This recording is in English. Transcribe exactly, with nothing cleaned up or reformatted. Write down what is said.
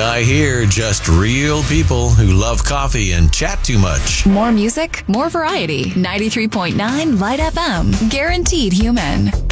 I hear just real people who love coffee and chat too much. More music, more variety. ninety-three point nine Light F M. Guaranteed human.